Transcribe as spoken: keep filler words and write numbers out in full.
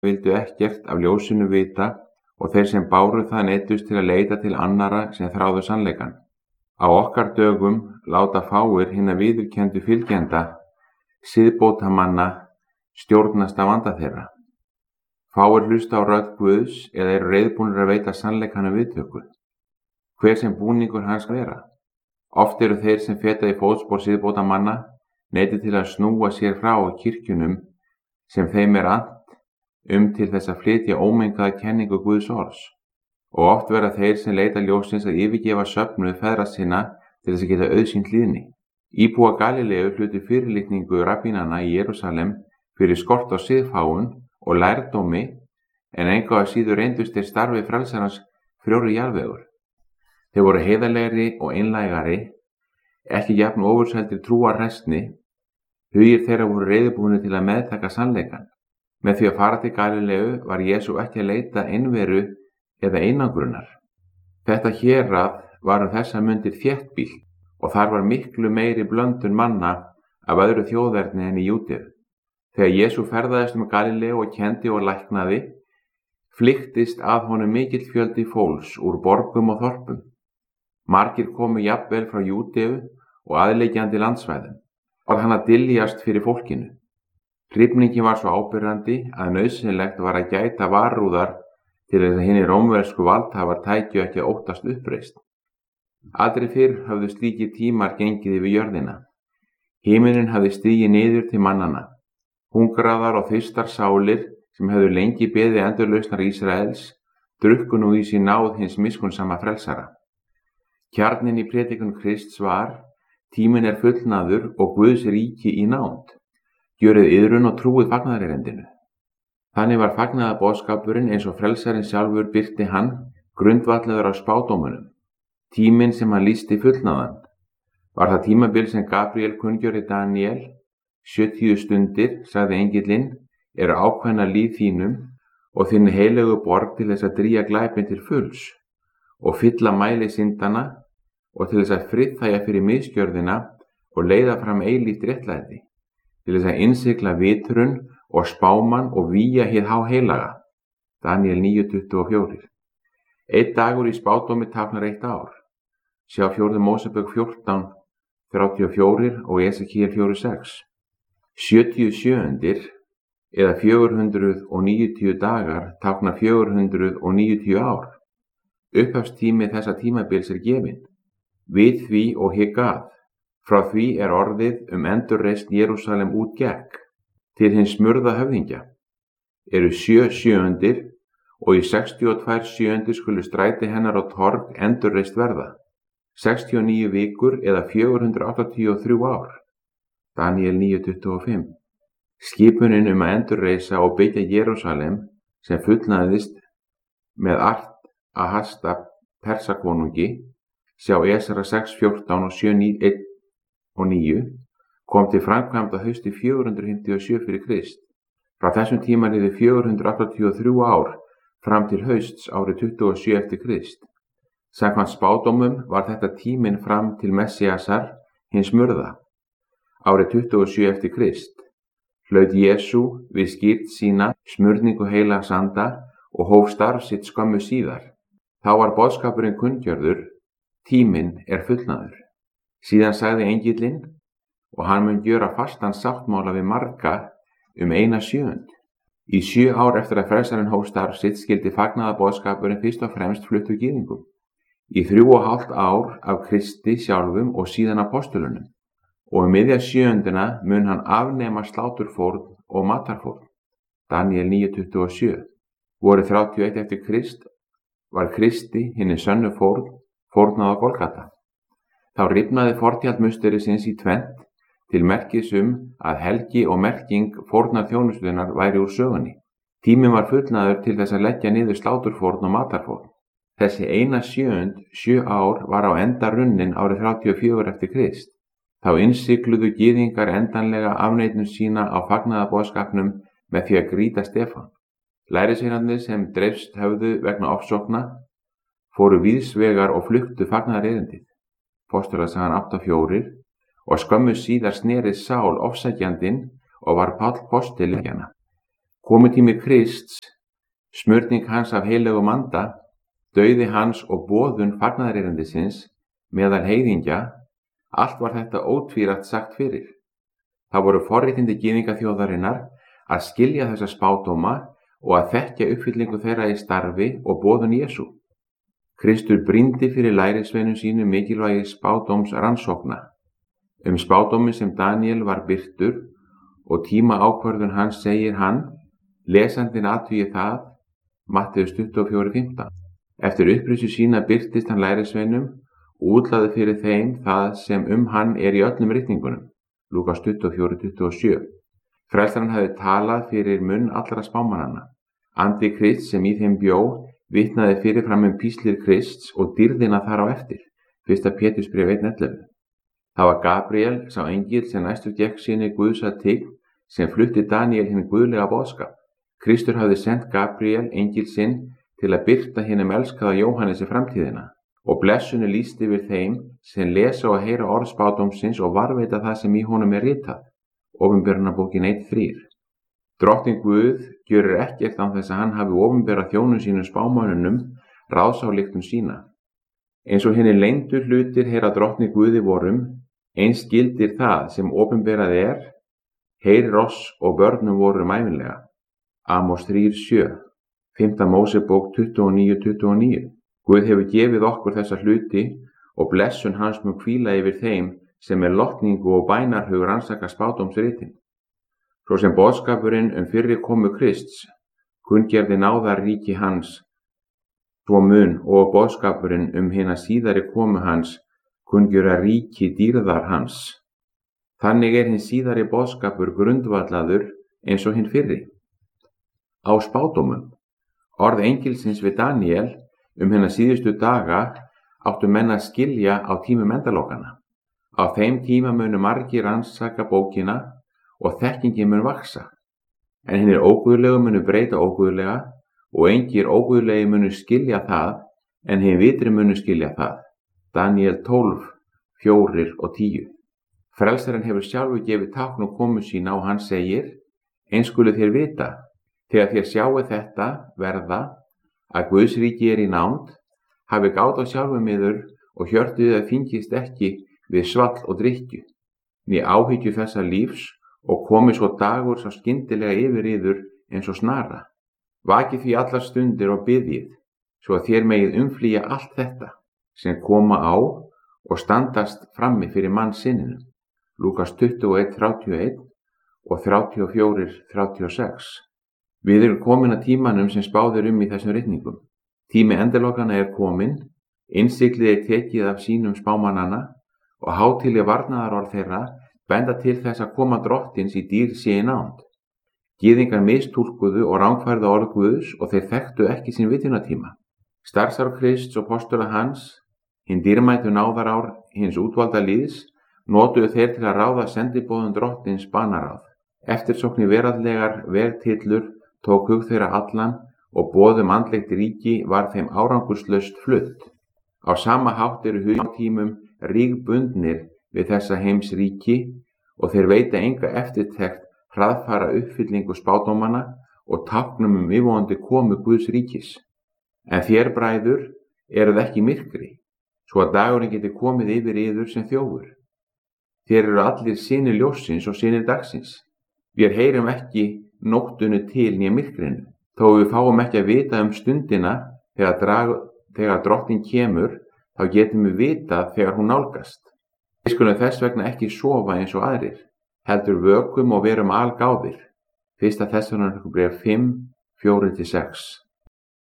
vildu ekkert af ljósinu vita og þeir sem báru það neyddust til að leita til annarra sem þráðu sannleikann. Á okkar dögum láta fáir hinna viðurkenndu fylgjenda siðbótamanna stjórnast af anda þeirra. Fáir hlusta á rödd Guðs eða eru reiðbúnir að veita sannleikanum viðtöku, hver sem búningur hans vera. Oft eru þeir sem feta í fótspor siðbótamanna neyddir til að snúa sér frá kirkjunum sem þeim er annt um til þess að flytja ómengaða kenningu Guðs orðs. Og oft verða þeir sem leita ljósins að yfirgefa söfnuð feðra sinna til þess að geta auðsýnt hlýðni. Íbúa Galileu hlutu fyrirlitningu rabbínanna í Jerúsalem fyrir skort á siðfáun og lærdómi, en engu að síður reyndust þeir starfi frelsarans frjóri jarðvegur. Þeir voru heiðarlegri og einlægari, ekki jafn ofurseldir trúarhræstni. Hugir þeirra voru reiðubúnir til að meðtaka sannleikann. Með því að fara til Galileu var Jesú ekki að leita einveru eða einangrunar. Þetta hérað var um þessa mundir þéttbýlt og þar var miklu meiri blöndun manna af öðru þjóðerni en í Júdeu. Þegar Jesú ferðaðist um Galileu og kenndi og læknaði, flykktist að honum mikill fjöldi fólks úr borgum og þorpum. Margir komu jafnvel frá Júdeu og aðliggjandi landsvæðum, og hann að dyljast fyrir fólkinu. Hrifningin var svo ábyrrandi að nauðsynlegt var að gæta varúðar til þess að hinir rómversku valdhafar tækju ekki að óttast uppreisn. Aldrei fyrr höfðu slíkir tímar gengið yfir jörðina. Himinninn hafði stigið niður til mannanna. Hungraðar og þyrstar sálir sem hefðu lengi beðið endurlausnar Ísraels drukku nú í sín náð hins miskunnsama frelsara. Kjarninn í prédikun Krists var: tíminn er fullnaður og Guðs ríki í nánd. Gjörið iðrun og trúið fagnaðarerindinu. Þannig var fagnaðarboðskapurinn eins og frelsarinn sjálfur birti hann, grundvallaður á spádómunum. Tíminn sem hann lýsti fullnaðan. Var það tímabil sem Gabriel kunngjörði Daniel: sjötíu stundir, sagði engillinn, eru ákveðna líf þínum og þinni heilögu borg til þess að drýja glæpinn til fulls og fylla mæli syndana og til þess að friðþægja fyrir misgjörðina og leiða fram eilíft réttlæti, til þess að innsigla vitrun og spámann og vígja hið háheilaga. Daniel níu tuttugu og fjögur. Einn dagur í spádómi táknar eitt ár. Sjá fjórðu Mósebók fjórtán þrjátíu og fjögur og Esekíel fjögur sex. sjötíu sjöundir eða fjögur hundruð og níutíu dagar tákna fjögur hundruð og níutíu ár. Upphafstími þessa tímabils er gefinn. Við því og hyggað. Frá því er orðið um endurreisn Jerúsalem út gekk. Til hins smurða höfðingja eru sjö sjöundir og í sextíu og tvær sjöundir skulu stræti hennar á torg endurreist verða. sextíu og níu vikur eða fjögur hundruð áttatíu og þrjú ár. Daniel níu tuttugu og fimm. Skipunin um að endurreisa og byggja Jerúsalem sem fullnaðist með art að hasta Persakonungi, sjá Esra sex fjórtán og sjö einn og níu, kom til framkvæmda hausti fjögur hundruð fimmtíu og sjö fyrir Krist. Frá þessum tíma liðu fjögur hundruð áttatíu og þrjú ár fram til hausts árið tuttugu og sjö eftir Krist. Samkvæmt spádómum var þetta tíminn fram til Messiasar hins smurða. Árið tuttugu og sjö eftir Krist hlaut Jesú við skírn sína smurningu heilags anda og hóf starf sitt skömmu síðar. Þá var boðskapurinn kunngjörður: tíminn er fullnaður. Síðan sagði engillinn: og hann mun gjöra fastan sáttmála við marga um eina sjöund. Í sjö ár eftir að frelsarinn hóf starf sitt skildi fagnaðarboðskapurinn fyrst og fremst fluttur gyðingum. Í þrjú og hálft ár af Kristi sjálfum og síðan apostulunum. Og um miðja sjöundina mun hann afnema sláturfórn og matarfórn. Daniel níu tuttugu og sjö. Vorið þrjátíu og eitt eftir Krist var Kristi hinni sönnu fórn fórnað á Golgata. Þá rifnaði forntjaldmusterisins í tvennt til merkis um að helgi og merking fórnar þjónustunnar væri úr sögunni. Tíminn var fullnaður til þess að leggja niður sláturfórn og matarfórn. Þessi eina sjöund, sjö ár, var á enda runnin árið þrjátíu og fjögur eftir Krist. Þá innsigluðu gyðingar endanlega afneitun sína á fagnaðarboðskapnum með því að grýta Stefán. Lærisveinarnir sem dreifst höfðu vegna ofsókna fóru víðsvegar og fluktu fagnaðarerindið. Postulasagan átta fjögur og skömmu síðar snerist Sál ofsækjandinn og var Páll postuli. Komutími Krists, smurning hans af heilögum anda, dauði hans og boðun fagnaðarerindisins meðal heiðingja, allt var þetta ótvírætt sagt fyrir. Það voru forréttindi gyðingaþjóðarinnar að skilja þessa spádóma og að þekkja uppfyllingu þeirra í starfi og boðun Jesú. Kristur brýndi fyrir lærisveinum sínu mikilvægi spádóms rannsókna. Um spádómi sem Daníel var birtur og tíma ákvörðun hans segir hann, lesandinn athugi það, Matteus tuttugu og fjögur fimmtán. Eftir upprisu sína birtist hann lærisveinum og útlaði fyrir þeim það sem um hann er í öllum ritningunum. Lúkas tuttugu og fjögur tuttugu og sjö. Frelsarinn hafði talað fyrir munn allra spámannanna. Andi Krists sem í þeim bjó vitnaði fyrirfram um píslir Krists og dýrðina þar á eftir. Fyrsta Pétursbréf einn ellefu. Það var Gabríel, sá engill sem næstur gekk sinni Guðs að tign, sem flutti Daníel hinn guðlega boðskap. Kristur hafði sent Gabríel, engill sinn, til að birta hinum elskaða Jóhannesi framtíðina. Og blessunni lýst yfir þeim sem lesa og heyra orð spádómsins og varveita það sem í honum er ritað. Opinberunarbókin eitt þrír. Drottinn Guð gjörir ekkert án þess að hann hafi opinberað þjónum sínum spámönnunum ráðsályktun sína. Eins og hinni leyndu hlutir heyra drottni Guði vorum, eins gildir það sem opinberað er, heyrir oss og börnum vorum ævinlega. Amos þrír sjö. Fimmta Mósebók tuttugu og níu tuttugu og níu. Guð hefur gefið okkur þessa hluti og blessun hans mun hvíla yfir þeim sem er lotningu og bænarhug rannsaka spádómsritin. Svo sem boðskapurinn um fyrri komu Krists, kunngerði náðar ríki hans, svo mun og boðskapurinn um hina síðari komu hans, kunngjöra ríki dýrðar hans. Þannig er hinn síðari boðskapur grundvallaður eins og hinn fyrri. Á spádómum, orð engilsins við Daníel um hina síðustu daga áttu menn að skilja á tímum endalokana. Á þeim tíma munu margir rannsaka bókina og þekkingin mun vaksa. En hinnir óguðlegu munu breyta óguðlega og engir óguðlegi munu skilja það en hinn vitri munu skilja það. Daníel tólf, fjórir og tíu. Frelsarinn hefur sjálfur gefið tákn og komu sína og hann segir, eins skulu þér vita, þegar þér sjáu þetta verða, að Guðs ríki er í nánd, hafi gátt á sjálfum yður og hjörtuð að fíngist ekki við svall og drykkju, né áhyggju þessa lífs og komi svo dagur svo skyndilega yfir yður eins og snara. Vakið því allar stundir og biðjið, svo að þér megið umflýja allt þetta sem koma á og standast frammi fyrir mannsinninu. Lúkas tuttugu og eitt þrjátíu og einn og þrjátíu og fjögur þrjátíu og sex. Við erum komin að tímanum sem spáður um í þessum ritningum. Tími endalokana er komin, innsiglið er tekið af sínum spámannana og hátíðleg varnaðarorð þeirra benda til þess að koma drottins í dýr sé í nánd. Gyðingar mistúlkuðu og rangfærðu orð Guðs og þeir þekktu ekki sín vitjunatíma. Starfsár Krists og postula hans, hinn dýrmætu náðarár hins útvalda líðs, notuðu þeir til að ráða sendiboðum drottins banaráð. Eftirsóknir veraldlegar vertillur tók hug þeirra allan og boðum andlegt ríki var þeim árangurslaust flutt. Á sama hátt eru hugtímum rígbundnir við þessa heims ríki og þeir veita enga eftirtekt hraðfara uppfyllingu spádómanna og táknum um yfirvofandi komu Guðs ríkis. En þér bræður eruð ekki í myrkri, svo að dagurinn geti komið yfir yður sem þjófur. Þér eru allir synir ljóssins og synir dagsins. Við heyrum ekki nóttunni til né myrkrinu, þó við fáum ekki að vita um stundina þegar, drag, þegar drottin kemur, þá getum við vitað þegar hún nálgast. Við skulum þess vegna ekki sofa eins og aðrir, heldur vökum og verum algáðir. Fyrsta Þessalóníkubréf fimm, fjórir til sex.